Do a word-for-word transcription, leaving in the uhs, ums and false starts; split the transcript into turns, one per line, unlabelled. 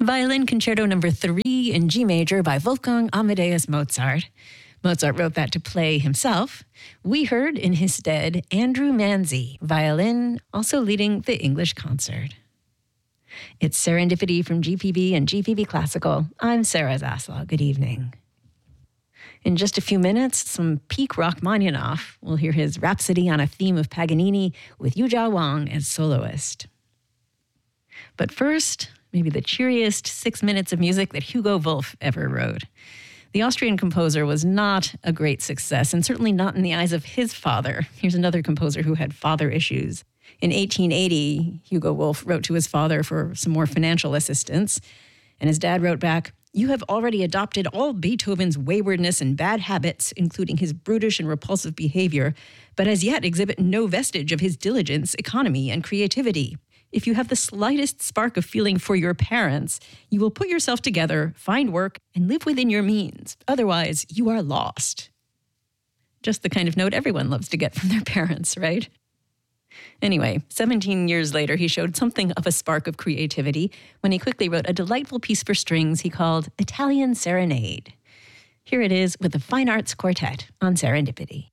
Violin Concerto Number three in G major by Wolfgang Amadeus Mozart. Mozart wrote that to play himself. We heard in his stead Andrew Manzi, violin, also leading the English concert. It's Serendipity from G P B and G P B Classical. I'm Sarah Zaslav. Good evening. In just a few minutes, some peak Rachmaninoff. We'll hear his Rhapsody on a Theme of Paganini with Yuzhao Wang as soloist. But first, maybe the cheeriest six minutes of music that Hugo Wolf ever wrote. The Austrian composer was not a great success, and certainly not in the eyes of his father. Here's another composer who had father issues. In eighteen eighty, Hugo Wolf wrote to his father for some more financial assistance, and his dad wrote back, "You have already adopted all Beethoven's waywardness and bad habits, including his brutish and repulsive behavior, but as yet exhibit no vestige of his diligence, economy, and creativity. If you have the slightest spark of feeling for your parents, you will put yourself together, find work, and live within your means. Otherwise, you are lost." Just the kind of note everyone loves to get from their parents, right? Anyway, seventeen years later, he showed something of a spark of creativity when he quickly wrote a delightful piece for strings he called Italian Serenade. Here it is with the Fine Arts Quartet on Serendipity.